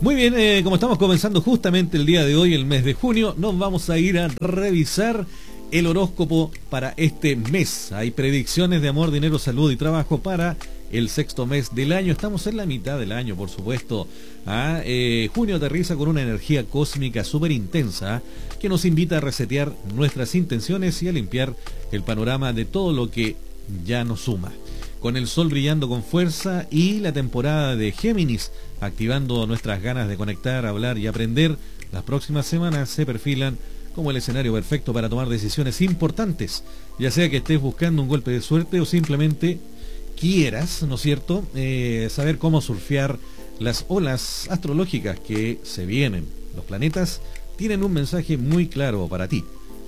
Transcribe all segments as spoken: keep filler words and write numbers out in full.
Muy bien, eh, como estamos comenzando justamente el día de hoy, el mes de junio, nos vamos a ir a revisar el horóscopo para este mes. Hay predicciones de amor, dinero, salud y trabajo para el sexto mes del año. Estamos en la mitad del año, por supuesto. Ah, eh, junio aterriza con una energía cósmica súper intensa que nos invita a resetear nuestras intenciones y a limpiar el panorama de todo lo que ya nos suma. Con el sol brillando con fuerza y la temporada de Géminis activando nuestras ganas de conectar, hablar y aprender, las próximas semanas se perfilan como el escenario perfecto para tomar decisiones importantes, ya sea que estés buscando un golpe de suerte o simplemente quieras, ¿no es cierto?, eh, saber cómo surfear las olas astrológicas que se vienen. Los planetas tienen un mensaje muy claro para ti.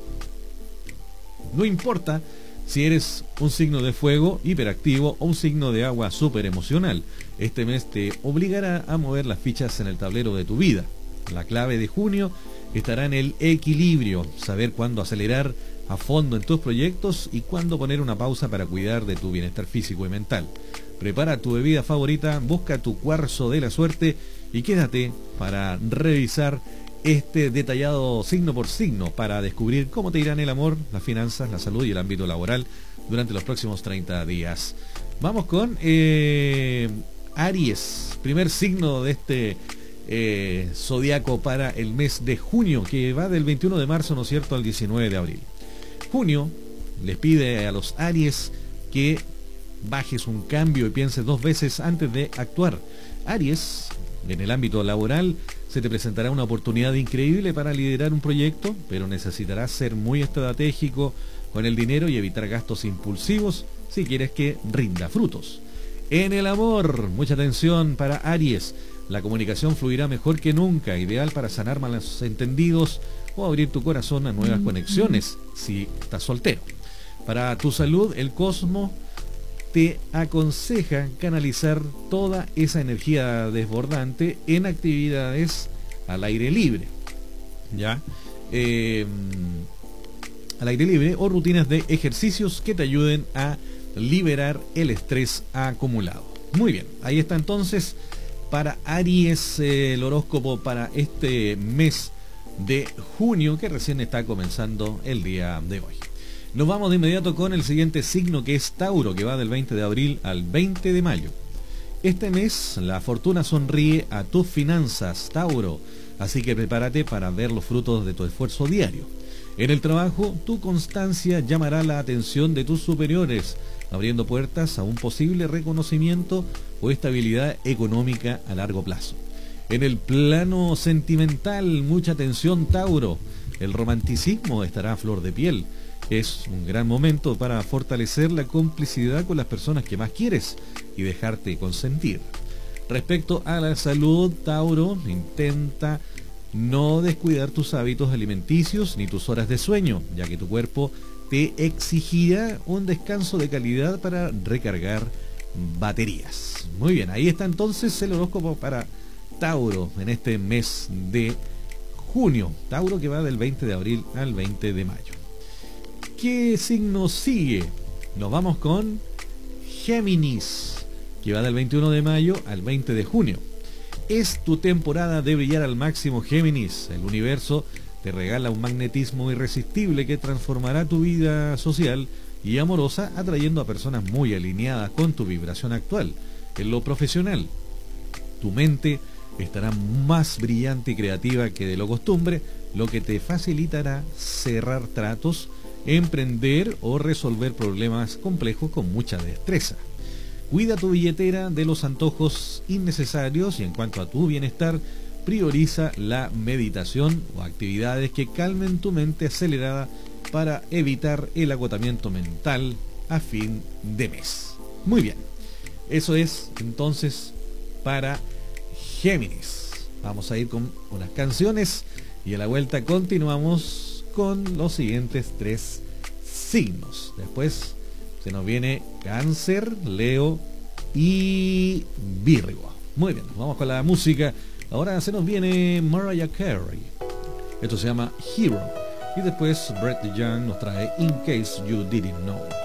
No importa si eres un signo de fuego hiperactivo o un signo de agua súper emocional, este mes te obligará a mover las fichas en el tablero de tu vida. La clave de junio estará en el equilibrio, saber cuándo acelerar a fondo en tus proyectos y cuándo poner una pausa para cuidar de tu bienestar físico y mental. Prepara tu bebida favorita, busca tu cuarzo de la suerte y quédate para revisar este detallado signo por signo para descubrir cómo te irán el amor, las finanzas, la salud y el ámbito laboral durante los próximos treinta días. Vamos con eh, Aries, primer signo de este eh, zodiaco para el mes de junio, que va del veintiuno de marzo, ¿no es cierto?, al diecinueve de abril. Junio les pide a los Aries que bajes un cambio y pienses dos veces antes de actuar. Aries, en el ámbito laboral, se te presentará una oportunidad increíble para liderar un proyecto, pero necesitarás ser muy estratégico con el dinero y evitar gastos impulsivos si quieres que rinda frutos. En el amor, mucha atención para Aries. La comunicación fluirá mejor que nunca, ideal para sanar malos entendidos o abrir tu corazón a nuevas conexiones si estás soltero. Para tu salud, el cosmos te aconseja canalizar toda esa energía desbordante en actividades al aire libre, ¿ya? Eh, al aire libre o rutinas de ejercicios que te ayuden a liberar el estrés acumulado. Muy bien, ahí está entonces para Aries eh, el horóscopo para este mes de junio que recién está comenzando el día de hoy. Nos vamos de inmediato con el siguiente signo, que es Tauro, que va del veinte de abril al veinte de mayo. Este mes la fortuna sonríe a tus finanzas, Tauro, así que prepárate para ver los frutos de tu esfuerzo diario. En el trabajo, tu constancia llamará la atención de tus superiores, abriendo puertas a un posible reconocimiento o estabilidad económica a largo plazo. En el plano sentimental, mucha atención, Tauro. El romanticismo estará a flor de piel. Es un gran momento para fortalecer la complicidad con las personas que más quieres y dejarte consentir. Respecto a la salud, Tauro, intenta no descuidar tus hábitos alimenticios ni tus horas de sueño, ya que tu cuerpo te exigirá un descanso de calidad para recargar baterías. Muy bien, ahí está entonces el horóscopo para Tauro en este mes de junio. Tauro, que va del veinte de abril al veinte de mayo. ¿Qué signo sigue? Nos vamos con Géminis, que va del veintiuno de mayo al veinte de junio. Es tu temporada de brillar al máximo, Géminis. El universo te regala un magnetismo irresistible que transformará tu vida social y amorosa, atrayendo a personas muy alineadas con tu vibración actual. En lo profesional, tu mente estará más brillante y creativa que de lo costumbre, lo que te facilitará cerrar tratos, emprender o resolver problemas complejos con mucha destreza. Cuida tu billetera de los antojos innecesarios y en cuanto a tu bienestar, prioriza la meditación o actividades que calmen tu mente acelerada para evitar el agotamiento mental a fin de mes. Muy bien, eso es entonces para Géminis. Vamos a ir con unas canciones y a la vuelta continuamos con los siguientes tres signos. Después se nos viene Cáncer, Leo y Virgo. Muy bien, vamos con la música. Ahora se nos viene Mariah Carey. Esto se llama Hero. Y después Brett Young nos trae In Case You Didn't Know.